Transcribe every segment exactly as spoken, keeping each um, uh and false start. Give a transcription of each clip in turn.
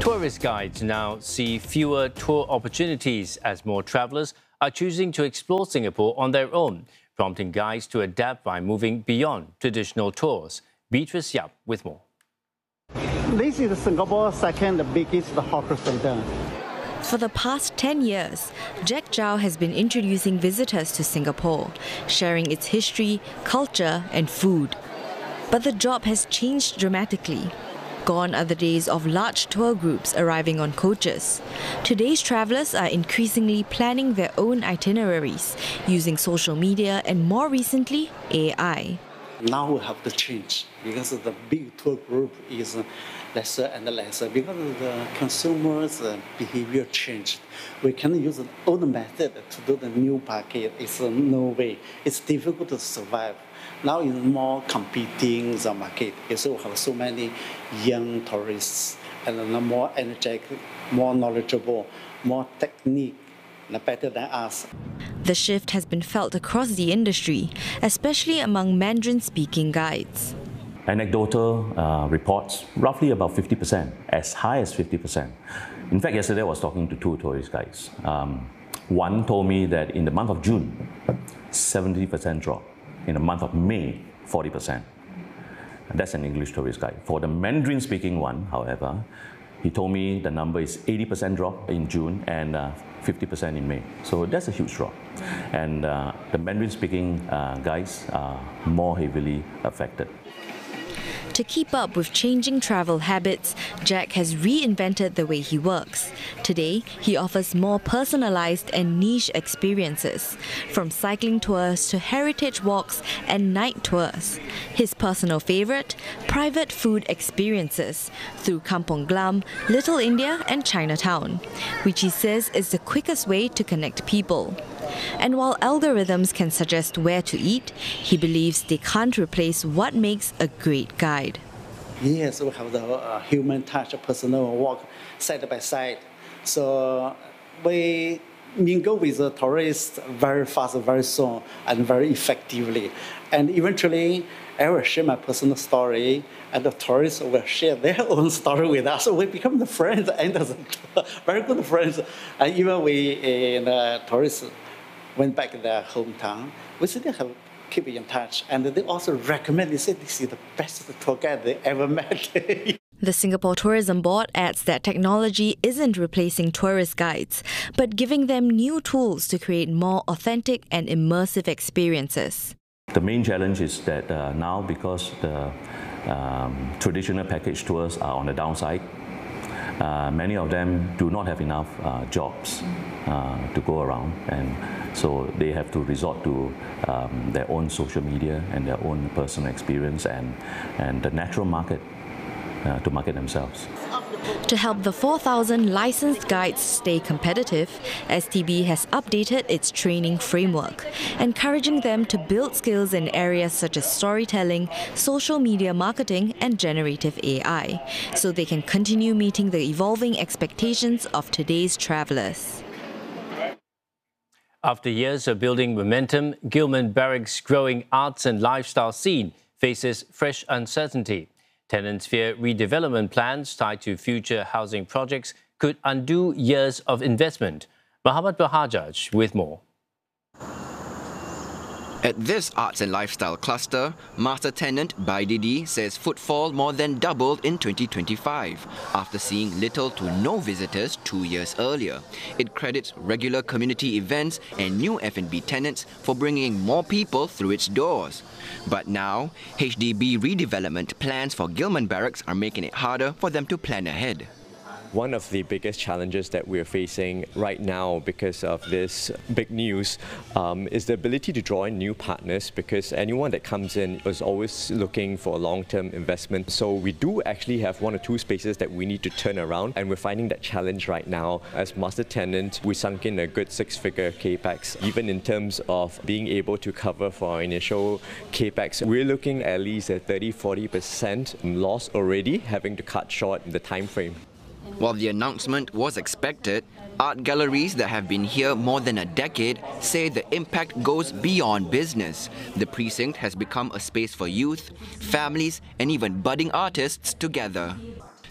Tourist guides now see fewer tour opportunities as more travellers are choosing to explore Singapore on their own, prompting guides to adapt by moving beyond traditional tours. Beatrice Yap with more. This is Singapore's second biggest hawker centre. For the past ten years, Jack Chow has been introducing visitors to Singapore, sharing its history, culture and food. But the job has changed dramatically. Gone are the days of large tour groups arriving on coaches. Today's travellers are increasingly planning their own itineraries, using social media and more recently, A I. Now we have to change because the big tour group is lesser and lesser because the consumers' behavior changed. We can use the old method to do the new package. It's no way. It's difficult to survive. Now it's more competing the market. So we have so many young tourists and more energetic, more knowledgeable, more technique, better than us. The shift has been felt across the industry, especially among Mandarin-speaking guides. Anecdotal uh, reports, roughly about fifty percent, as high as fifty percent. In fact, yesterday I was talking to two tourist guides. Um, one told me that in the month of June, seventy percent drop. In the month of May, forty percent. That's an English tourist guide. For the Mandarin-speaking one, however, he told me the number is eighty percent drop in June and uh, fifty percent in May. So that's a huge drop. And uh, the Mandarin-speaking uh, guys are more heavily affected. To keep up with changing travel habits, Jack has reinvented the way he works. Today, he offers more personalized and niche experiences, from cycling tours to heritage walks and night tours. His personal favorite, private food experiences through Kampong Glam, Little India and Chinatown, which he says is the quickest way to connect people. And while algorithms can suggest where to eat, he believes they can't replace what makes a great guide. Yes, we have the uh, human touch, personal walk side by side. So we mingle with the tourists very fast, very soon, and very effectively. And eventually, I will share my personal story, and the tourists will share their own story with us. So we become the friends, and the very good friends. And even we, uh, the tourists, went back to their hometown, we still have keep in touch. And they also recommend, they say this is the best tour guide they ever met. The Singapore Tourism Board adds that technology isn't replacing tourist guides, but giving them new tools to create more authentic and immersive experiences. The main challenge is that uh, now, because the um, traditional package tours are on the downside, Uh, many of them do not have enough uh, jobs uh, to go around, and so they have to resort to um, their own social media and their own personal experience and, and the natural market uh, to market themselves. To help the four thousand licensed guides stay competitive, S T B has updated its training framework, encouraging them to build skills in areas such as storytelling, social media marketing and generative A I, so they can continue meeting the evolving expectations of today's travellers. After years of building momentum, Gillman Barracks' growing arts and lifestyle scene faces fresh uncertainty. Tenants fear redevelopment plans tied to future housing projects could undo years of investment. Muhammad Bahajaj with more. At this arts and lifestyle cluster, master tenant Baididi says footfall more than doubled in twenty twenty-five after seeing little to no visitors two years earlier. It credits regular community events and new F and B tenants for bringing more people through its doors. But now, H D B redevelopment plans for Gillman Barracks are making it harder for them to plan ahead. One of the biggest challenges that we're facing right now because of this big news um, is the ability to draw in new partners, because anyone that comes in is always looking for a long-term investment. So we do actually have one or two spaces that we need to turn around, and we're finding that challenge right now. As master tenant, we sunk in a good six-figure capex. Even in terms of being able to cover for our initial capex, we're looking at least a thirty to forty percent loss already, having to cut short the time frame. While the announcement was expected, art galleries that have been here more than a decade say the impact goes beyond business. The precinct has become a space for youth, families and even budding artists to gather.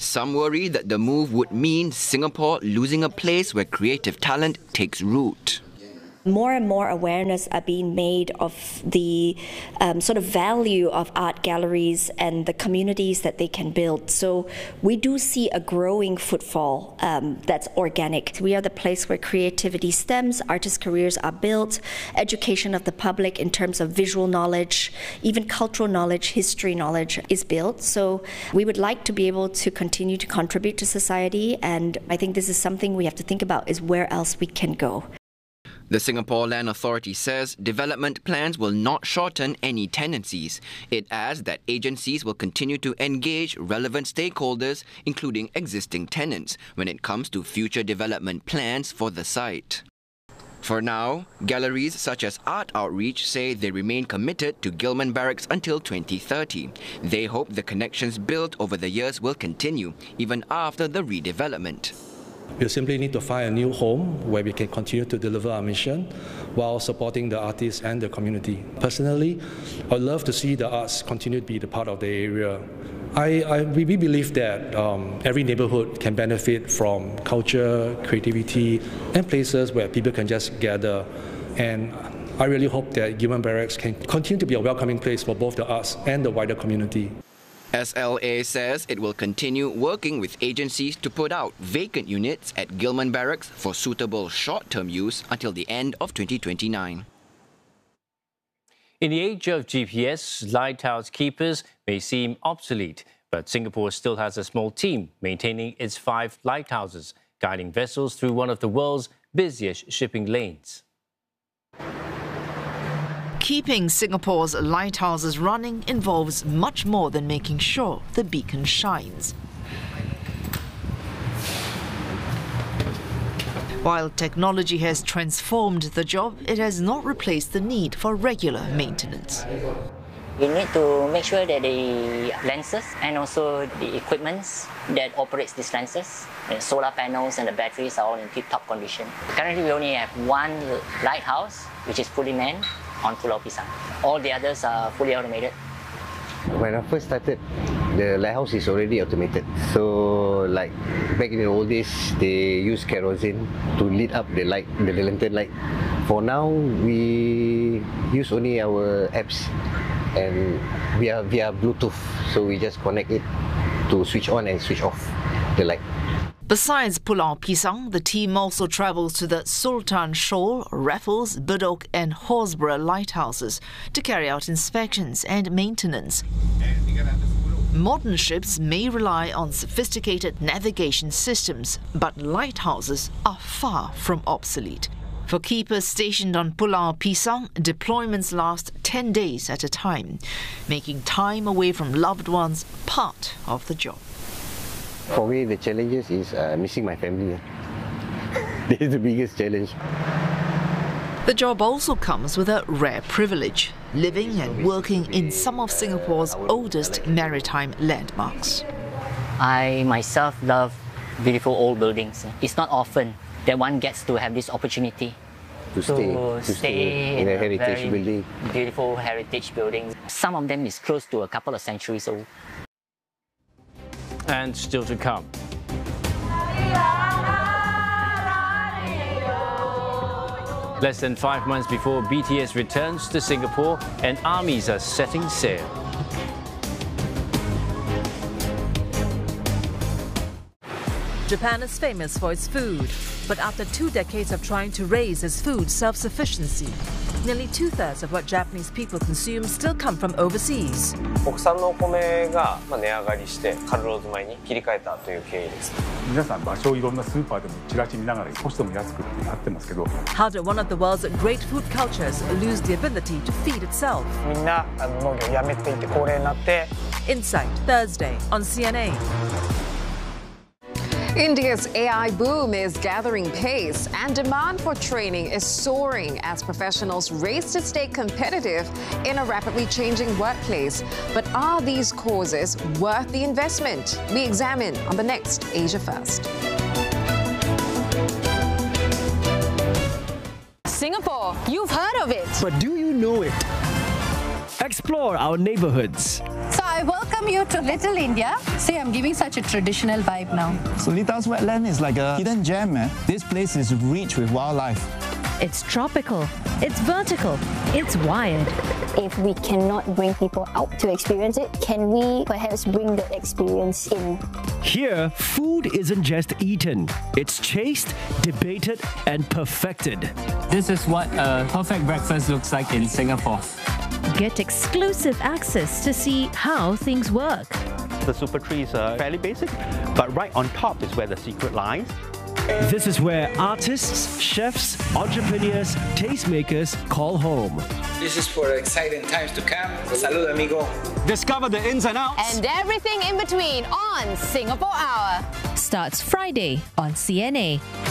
Some worry that the move would mean Singapore losing a place where creative talent takes root. More and more awareness are being made of the um, sort of value of art galleries and the communities that they can build. So we do see a growing footfall um, that's organic. We are the place where creativity stems, artist careers are built, education of the public in terms of visual knowledge, even cultural knowledge, history knowledge is built. So we would like to be able to continue to contribute to society, and I think this is something we have to think about, is where else we can go. The Singapore Land Authority says development plans will not shorten any tenancies. It adds that agencies will continue to engage relevant stakeholders, including existing tenants, when it comes to future development plans for the site. For now, galleries such as Art Outreach say they remain committed to Gillman Barracks until twenty thirty. They hope the connections built over the years will continue, even after the redevelopment. We simply need to find a new home where we can continue to deliver our mission while supporting the artists and the community. Personally, I'd love to see the arts continue to be the part of the area. I, I, we believe that um, every neighborhood can benefit from culture, creativity, and places where people can just gather. And I really hope that Gillman Barracks can continue to be a welcoming place for both the arts and the wider community. S L A says it will continue working with agencies to put out vacant units at Gillman Barracks for suitable short-term use until the end of twenty twenty-nine. In the age of G P S, lighthouse keepers may seem obsolete, but Singapore still has a small team maintaining its five lighthouses, guiding vessels through one of the world's busiest shipping lanes. Keeping Singapore's lighthouses running involves much more than making sure the beacon shines. While technology has transformed the job, it has not replaced the need for regular maintenance. We need to make sure that the lenses and also the equipments that operates these lenses, the solar panels and the batteries are all in tip-top condition. Currently, we only have one lighthouse, which is fully manned, on Pulau Pisang. All the others are fully automated. When I first started, the lighthouse is already automated. So, like back in the old days, they use kerosene to lit up the light, the lantern light. For now, we use only our apps, and we are via Bluetooth. So we just connect it to switch on and switch off the light. Besides Pulau Pisang, the team also travels to the Sultan Shoal, Raffles, Bedok and Horsburgh lighthouses to carry out inspections and maintenance. Modern ships may rely on sophisticated navigation systems, but lighthouses are far from obsolete. For keepers stationed on Pulau Pisang, deployments last ten days at a time, making time away from loved ones part of the job. For me, the challenges is uh, missing my family. This is the biggest challenge. The job also comes with a rare privilege, living and working in some of Singapore's oldest maritime landmarks. I myself love beautiful old buildings. It's not often that one gets to have this opportunity to stay, to to stay, stay in, in a heritage building. Beautiful heritage buildings. Some of them is close to a couple of centuries old. And still to come. Less than five months before B T S returns to Singapore, and armies are setting sail. Japan is famous for its food, but after two decades of trying to raise its food self-sufficiency, nearly two-thirds of what Japanese people consume still come from overseas. 国産のお米が値上がりしてカルローズ米に切り替えたという経緯です。 皆さん場所をいろんなスーパーでもチラシ見ながら少しでも安くってなってますけど。 How did one of the world's great food cultures lose the ability to feed itself? みんな農業をやめていて高齢になって。 Insight Thursday on C N A. India's A I boom is gathering pace, and demand for training is soaring as professionals race to stay competitive in a rapidly changing workplace. But are these causes worth the investment? We examine on the next Asia First. Singapore, you've heard of it. But do you know it? explore our neighborhoods. So I welcome you to Little India. See, I'm giving such a traditional vibe now. Solitas Wetland is like a hidden gem, man. This place is rich with wildlife. It's tropical, it's vertical, it's wired. If we cannot bring people out to experience it, can we perhaps bring the experience in? Here, food isn't just eaten. It's chased, debated, and perfected. This is what a perfect breakfast looks like in Singapore. Get exclusive access to see how things work. The super trees are fairly basic, but right on top is where the secret lies. This is where artists, chefs, entrepreneurs, tastemakers call home. This is for exciting times to come. Salud, amigo. Discover the ins and outs. And everything in between on Singapore Hour. Starts Friday on C N A.